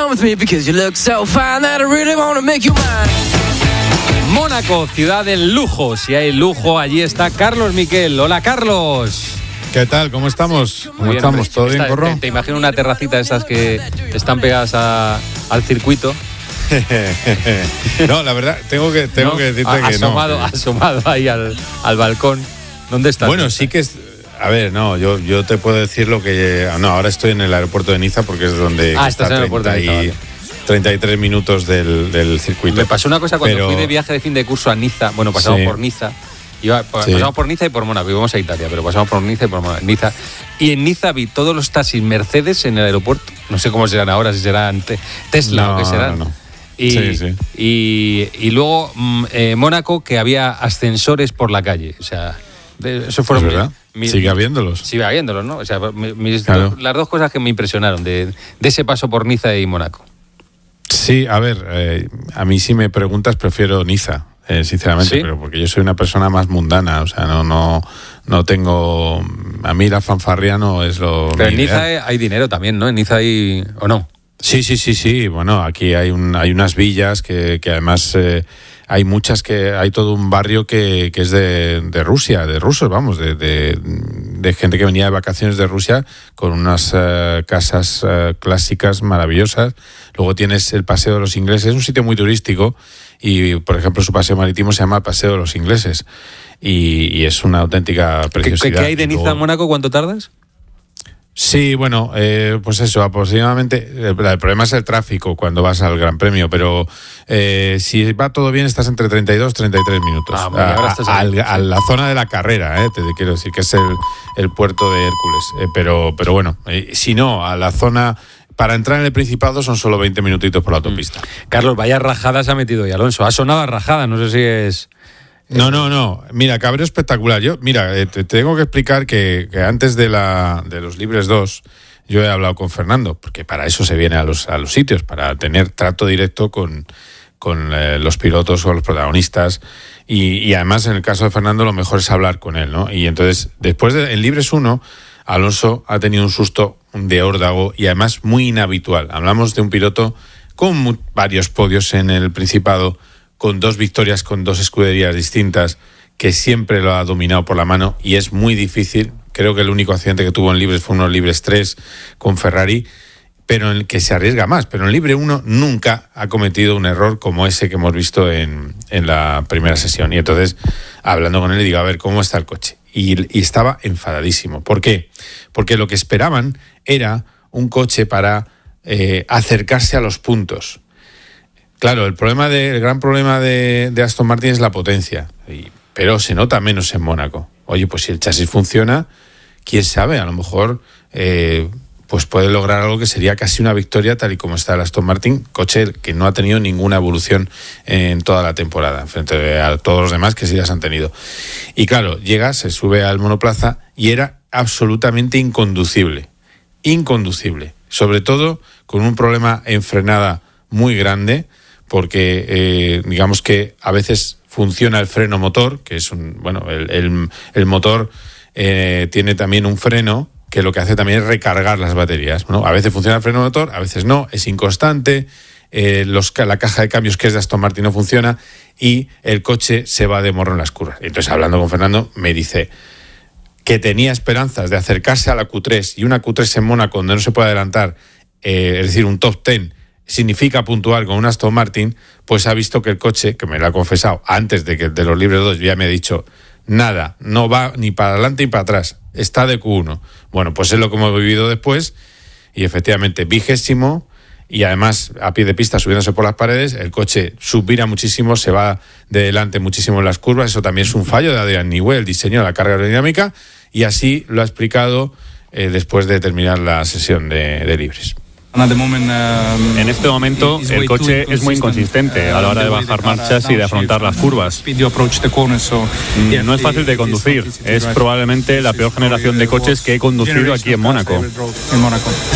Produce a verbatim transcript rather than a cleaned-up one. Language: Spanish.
come with me because you look so fine that I really want to make you mine. Mónaco, ciudad del lujo. Si hay lujo, allí está Carlos Miquel. Hola, Carlos. ¿Qué tal? ¿Cómo estamos? ¿Cómo bien, estamos? ¿Todo bien, Corro? Te, te imagino una terracita de esas que están pegadas a, al circuito. No, la verdad, tengo que, tengo ¿No? que decirte ha, que asomado, no. Asomado ahí al, al balcón. ¿Dónde estás? Bueno, sí que es... A ver, no, yo, yo te puedo decir lo que... No, ahora estoy en el aeropuerto de Niza porque es donde ah, está estás en el aeropuerto de Niza, vale. treinta y tres minutos del, del circuito. Me pasó una cosa cuando Pero... fui de viaje de fin de curso a Niza. Bueno, pasamos sí. por Niza. Iba, sí. Pasamos por Niza y por Mónaco. Íbamos a Italia, pero pasamos por Niza y por Mónaco. Niza. Y en Niza vi todos los taxis Mercedes en el aeropuerto. No sé cómo serán ahora, si serán te- Tesla no, o qué serán. No, no. Y, sí, sí. y, y luego eh, Mónaco, que había ascensores por la calle. O sea, de, eso fueron... ¿Es verdad? Mi, Sigue habiéndolos. Sigue habiéndolos, ¿no? O sea, mi, mis, claro. las dos cosas que me impresionaron de, de ese paso por Niza y Mónaco. Sí, a ver, eh, a mí si me preguntas prefiero Niza, eh, sinceramente, ¿Sí? pero porque yo soy una persona más mundana, o sea, no no no tengo... A mí la fanfarria no es lo... Pero en Niza hay, hay dinero también, ¿no? En Niza hay... ¿O no? Sí, sí, sí, sí. Bueno, aquí hay un, hay unas villas que, que además eh, hay muchas que hay todo un barrio que, que es de, de Rusia, de rusos, vamos, de, de, de gente que venía de vacaciones de Rusia con unas uh, casas uh, clásicas maravillosas. Luego tienes el Paseo de los Ingleses, es un sitio muy turístico y, por ejemplo, su paseo marítimo se llama Paseo de los Ingleses y, y es una auténtica preciosidad. ¿Qué, qué hay de Niza a Mónaco? ¿Cuánto tardas? Sí, bueno, eh, pues eso, aproximadamente, el, el problema es el tráfico cuando vas al Gran Premio, pero eh, si va todo bien estás entre treinta y dos y treinta y tres minutos, ah, bueno, a, ahora estás a, ahí, a, a la zona de la carrera, eh, te quiero decir, que es el, el puerto de Hércules, eh, pero, pero bueno, eh, si no, a la zona... Para entrar en el Principado son solo veinte minutitos por la autopista. Mm. Carlos, vaya rajada se ha metido hoy Alonso, ha sonado a rajada, no sé si es... No, no, no. Mira, cabreo espectacular. Yo, mira, eh, te tengo que explicar que, que antes de la de los Libres dos, yo he hablado con Fernando, porque para eso se viene a los a los sitios, para tener trato directo con, con eh, los pilotos o los protagonistas. Y, y además, en el caso de Fernando, lo mejor es hablar con él, ¿no? Y entonces, después de en Libres uno, Alonso ha tenido un susto de órdago y además muy inhabitual. Hablamos de un piloto con muy, varios podios en el Principado, con dos victorias, con dos escuderías distintas, que siempre lo ha dominado por la mano y es muy difícil. Creo que el único accidente que tuvo en Libres fue unos Libres tres con Ferrari, pero en el que se arriesga más. Pero en Libre uno nunca ha cometido un error como ese que hemos visto en, en la primera sesión. Y entonces, hablando con él, le digo, a ver, ¿cómo está el coche? Y, y estaba enfadadísimo. ¿Por qué? Porque lo que esperaban era un coche para eh, acercarse a los puntos. Claro, el problema de, el gran problema de, de Aston Martin es la potencia, y, pero se nota menos en Mónaco. Oye, pues si el chasis funciona, quién sabe, a lo mejor eh, pues puede lograr algo que sería casi una victoria tal y como está el Aston Martin, coche que no ha tenido ninguna evolución en toda la temporada, frente a todos los demás que sí las han tenido. Y claro, llega, se sube al monoplaza y era absolutamente inconducible, inconducible, sobre todo con un problema en frenada muy grande, porque eh, digamos que a veces funciona el freno motor, que es un, bueno, el, el, el motor eh, tiene también un freno que lo que hace también es recargar las baterías, ¿no? A veces funciona el freno motor, a veces no, es inconstante, eh, los, la caja de cambios que es de Aston Martin no funciona y el coche se va de morro en las curvas. Entonces, hablando con Fernando, me dice que tenía esperanzas de acercarse a la Q tres y una Q tres en Mónaco donde no se puede adelantar, eh, es decir, un top ten significa puntuar con un Aston Martin, pues ha visto que el coche, que me lo ha confesado antes de que de los Libres dos, ya me ha dicho nada, no va ni para adelante ni para atrás, está de Q uno. Bueno, pues es lo que hemos vivido después y efectivamente vigésimo y además a pie de pista subiéndose por las paredes, el coche subvira muchísimo, se va de delante muchísimo en las curvas, eso también es un fallo de Adrian Newey, el diseño de la carga aerodinámica, y así lo ha explicado eh, después de terminar la sesión de, de Libres. En este momento el coche es muy inconsistente a la hora de bajar marchas y de afrontar las curvas. No es fácil de conducir, es probablemente la peor generación de coches que he conducido aquí en Mónaco.